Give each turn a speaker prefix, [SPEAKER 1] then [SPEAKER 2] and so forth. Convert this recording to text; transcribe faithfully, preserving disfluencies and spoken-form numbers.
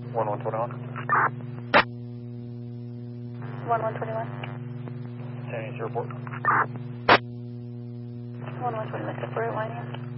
[SPEAKER 1] one one twenty-one.
[SPEAKER 2] one one twenty-one.
[SPEAKER 1] San Antonio report.
[SPEAKER 2] one one twenty-one, Separate one, yeah.